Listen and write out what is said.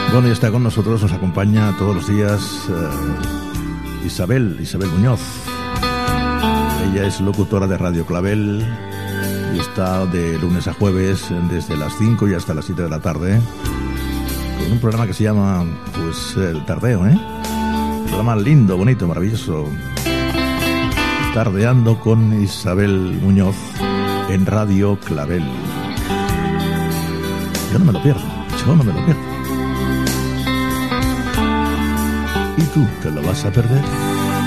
Bueno, y está con nosotros, nos acompaña todos los días Isabel Muñoz. Ella es locutora de Radio Clavel y está de lunes a jueves desde las 5 y hasta las 7 de la tarde con un programa que se llama, pues, El Tardeo, Un programa lindo, bonito, maravilloso. Tardeando con Isabel Muñoz en Radio Clavel. Yo no me lo pierdo. ¿Y tú te lo vas a perder?